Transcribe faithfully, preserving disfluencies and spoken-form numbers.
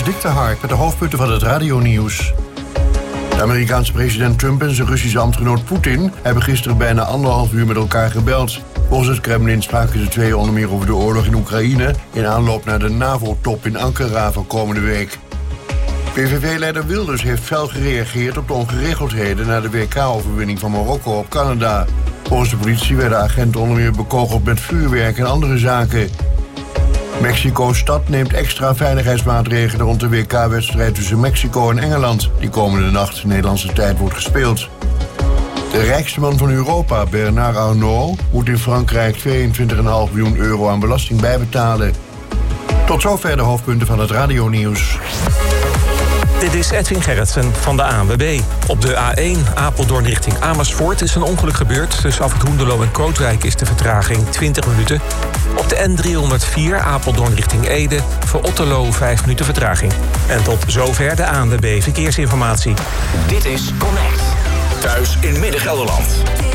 Dik de Hark met de hoofdpunten van het radionieuws. De Amerikaanse president Trump en zijn Russische ambtgenoot Poetin hebben gisteren bijna anderhalf uur met elkaar gebeld. Volgens het Kremlin spraken de twee onder meer over de oorlog in Oekraïne in aanloop naar de NAVO-top in Ankara van komende week. P V V-leider Wilders heeft fel gereageerd op de ongeregeldheden na de W K-overwinning van Marokko op Canada. Volgens de politie werden agenten onder meer bekogeld met vuurwerk en andere zaken. Mexico-stad neemt extra veiligheidsmaatregelen rond de W K-wedstrijd tussen Mexico en Engeland, die komende nacht Nederlandse tijd wordt gespeeld. De rijkste man van Europa, Bernard Arnault, moet in Frankrijk tweeëntwintig komma vijf miljoen euro aan belasting bijbetalen. Tot zover de hoofdpunten van het radionieuws. Dit is Edwin Gerritsen van de A N W B. Op de A één Apeldoorn richting Amersfoort is een ongeluk gebeurd. Tussen Afrit Hoenderloo en Kootwijk is de vertraging twintig minuten. Op de N driehonderdvier Apeldoorn richting Ede voor Otterlo vijf minuten vertraging. En tot zover de A N W B Verkeersinformatie. Dit is Connect. Thuis in Midden-Gelderland.